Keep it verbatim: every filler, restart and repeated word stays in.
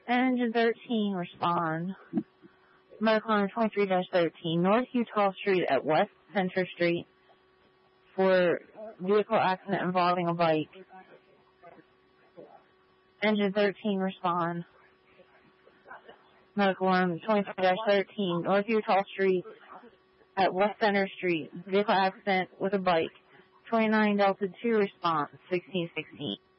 Engine thirteen, respond. Medical number twenty-three dash thirteen, North Utah Street at West Center Street for vehicle accident involving a bike. Engine thirteen, respond. Medical number twenty-three dash thirteen, North Utah Street at West Center Street, vehicle accident with a bike. twenty-nine Delta two, response, sixteen sixteen.